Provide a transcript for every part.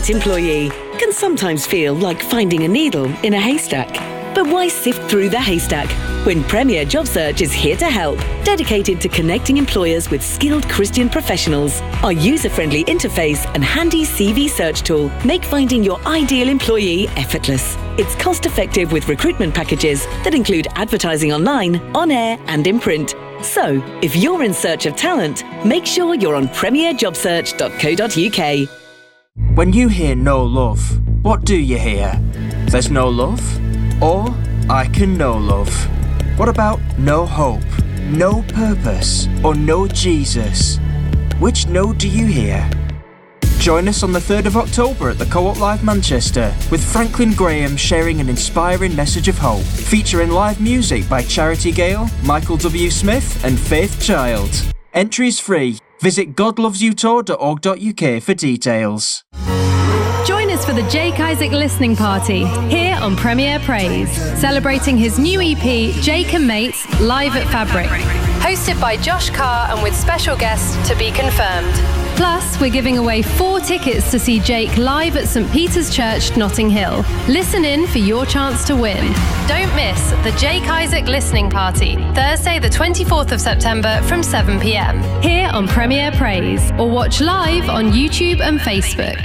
right employee can sometimes feel like finding a needle in a haystack. But why sift through the haystack when Premier Job Search is here to help, dedicated to connecting employers with skilled Christian professionals? Our user-friendly interface and handy CV search tool make finding your ideal employee effortless. It's cost-effective with recruitment packages that include advertising online, on air and in print. So, if you're in search of talent, make sure you're on premierjobsearch.co.uk. When you hear no love, what do you hear? There's no love? Or I can know love? What about no hope, no purpose, or no Jesus? Which no do you hear? Join us on the 3rd of October at the Co-op Live Manchester with Franklin Graham sharing an inspiring message of hope, featuring live music by Charity Gale, Michael W. Smith and Faith Child. Entries free. Visit godlovesyoutour.org.uk for details. Join us for the Jake Isaac listening party here on Premier Praise, celebrating his new EP, Jake and Mates, live at Fabric. Hosted by Josh Carr and with special guests to be confirmed. Plus, we're giving away 4 tickets to see Jake live at St Peter's Church, Notting Hill. Listen in for your chance to win. Don't miss the Jake Isaac listening party, Thursday the 24th of September from 7 p.m. here on Premier Praise, or watch live on YouTube and Facebook.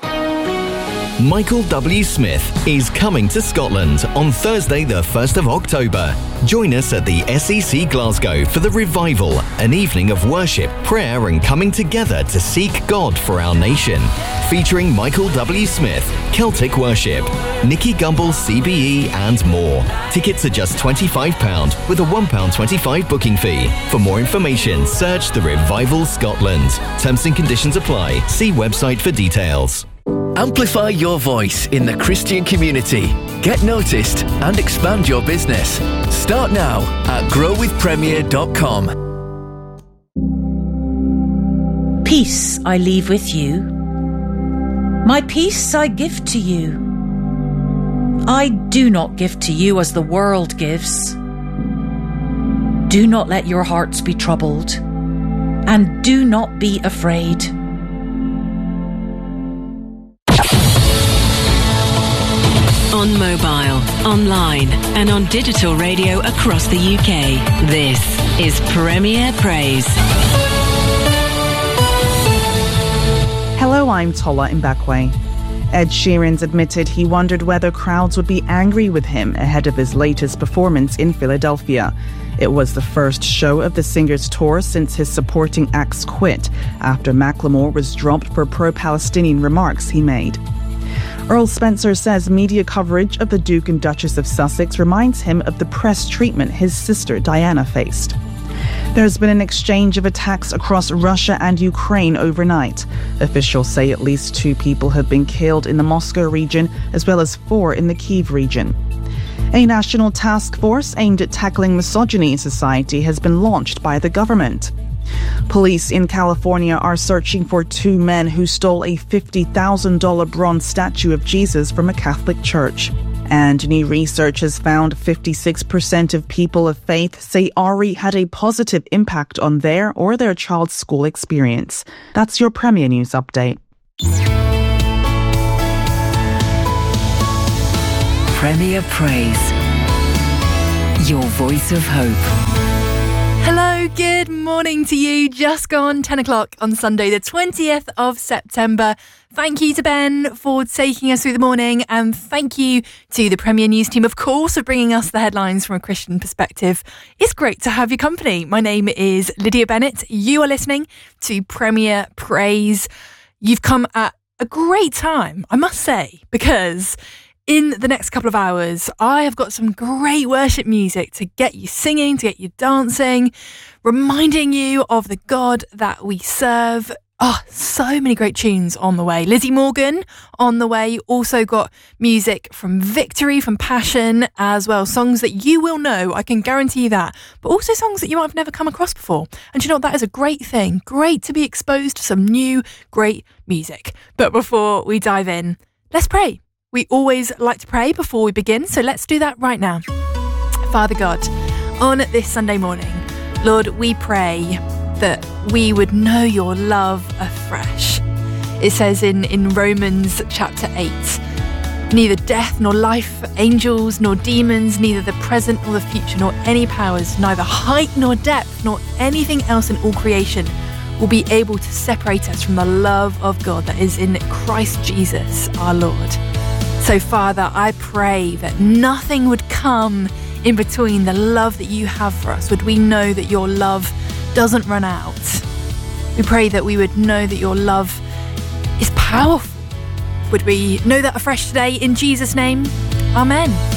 Michael W. Smith is coming to Scotland on Thursday the 1st of October. Join us at the SEC Glasgow for the Revival, an evening of worship, prayer and coming together to seek God for our nation. Featuring Michael W. Smith, Celtic Worship, Nicky Gumbel CBE and more. Tickets are just £25 with a £1.25 booking fee. For more information, search The Revival Scotland. Terms and conditions apply. See website for details. Amplify your voice in the Christian community. Get noticed and expand your business. Start now at growwithpremier.com. Peace I leave with you. My peace I give to you. I do not give to you as the world gives. Do not let your hearts be troubled, and do not be afraid. On mobile, online and on digital radio across the UK. This is Premier Praise. Hello, I'm Tola Mbakwe. Ed Sheeran's admitted he wondered whether crowds would be angry with him ahead of his latest performance in Philadelphia. It was the first show of the singer's tour since his supporting acts quit after Macklemore was dropped for pro-Palestinian remarks he made. Earl Spencer says media coverage of the Duke and Duchess of Sussex reminds him of the press treatment his sister Diana faced. There's been an exchange of attacks across Russia and Ukraine overnight. Officials say at least 2 people have been killed in the Moscow region, as well as 4 in the Kyiv region. A national task force aimed at tackling misogyny in society has been launched by the government. Police in California are searching for 2 men who stole a $50,000 bronze statue of Jesus from a Catholic church. And new research has found 56% of people of faith say Ari had a positive impact on their or their child's school experience. That's your Premier News update. Premier Praise. Your voice of hope. Hello, good morning to you. Just gone 10 o'clock on Sunday, the 20th of September. Thank you to Ben for taking us through the morning, and thank you to the Premier News team, of course, for bringing us the headlines from a Christian perspective. It's great to have your company. My name is Lydia Bennett. You are listening to Premier Praise. You've come at a great time, I must say, because in the next couple of hours, I have got some great worship music to get you singing, to get you dancing, reminding you of the God that we serve. Oh, so many great tunes on the way. Lizzie Morgan on the way. Also got music from Victory, from Passion as well. Songs that you will know, I can guarantee you that. But also songs that you might have never come across before. And you know what? That is a great thing. Great to be exposed to some new, great music. But before we dive in, let's pray. We always like to pray before we begin, so let's do that right now. Father God, on this Sunday morning, Lord, we pray that we would know your love afresh. It says in Romans chapter 8, neither death nor life, angels nor demons, neither the present nor the future, nor any powers, neither height nor depth, nor anything else in all creation will be able to separate us from the love of God that is in Christ Jesus our Lord. So Father, I pray that nothing would come in between the love that you have for us. Would we know that your love doesn't run out? We pray that we would know that your love is powerful. Would we know that afresh today in Jesus' name? Amen.